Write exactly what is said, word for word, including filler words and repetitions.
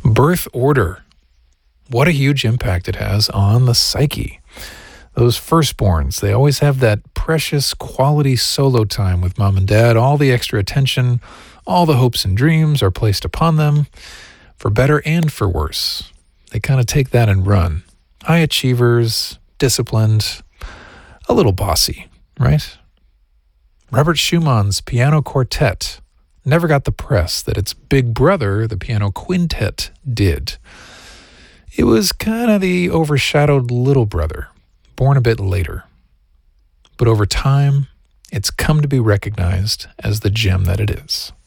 Birth order. What a huge impact it has on the psyche. Those firstborns, they always have that precious quality solo time with mom and dad. All the extra attention, all the hopes and dreams are placed upon them, for better and for worse. They kind of take that and run. High achievers, disciplined, a little bossy, right? Robert Schumann's piano quartet never got the press that its big brother, the piano quintet, did. It was kind of the overshadowed little brother, born a bit later. But over time, it's come to be recognized as the gem that it is.